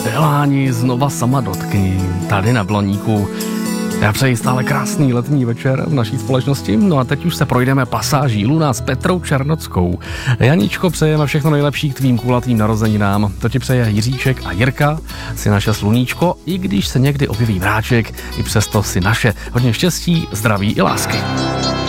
Eláni, znova sama dotkni, tady na Blaníku. Já přeji stále krásný letní večer v naší společnosti. No a teď už se projdeme pasáží Luna s Petrou Černockou. Janičko, přejeme všechno nejlepší k tvým kulatým narozeninám. To ti přeje Jiříček a Jirka, si naše sluníčko, i když se někdy objeví mráček, i přesto si naše. Hodně štěstí, zdraví i lásky.